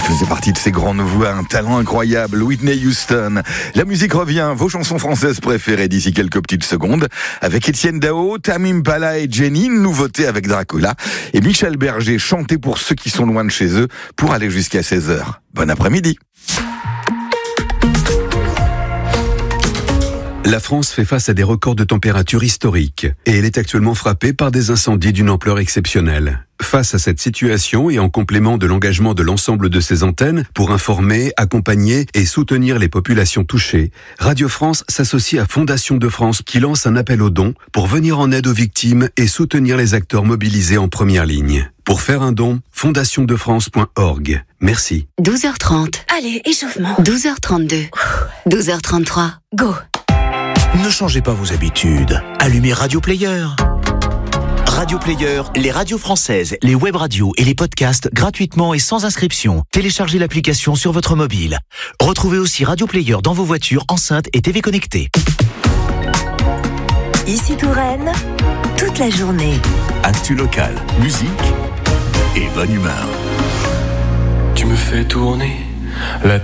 faisait partie de ces grandes voix, un talent incroyable, Whitney Houston. La musique revient, vos chansons françaises préférées d'ici quelques petites secondes, avec Étienne Dao, Tame Impala et Jenny, une nouveauté avec Dracula, et Michel Berger, chanté pour ceux qui sont loin de chez eux, pour aller jusqu'à 16h. Bon après-midi. La France fait face à des records de température historiques et elle est actuellement frappée par des incendies d'une ampleur exceptionnelle. Face à cette situation et en complément de l'engagement de l'ensemble de ses antennes pour informer, accompagner et soutenir les populations touchées, Radio France s'associe à Fondation de France qui lance un appel aux dons pour venir en aide aux victimes et soutenir les acteurs mobilisés en première ligne. Pour faire un don, fondationdefrance.org. Merci. 12h30. Allez, échauffement. 12h32. 12h33. Go. Ne changez pas vos habitudes. Allumez Radio Player. Radio Player, les radios françaises, les web radios et les podcasts gratuitement et sans inscription. Téléchargez l'application sur votre mobile. Retrouvez aussi Radio Player dans vos voitures, enceintes et TV connectées. Ici Touraine, toute la journée. Actu local, musique et bonne humeur. Tu me fais tourner la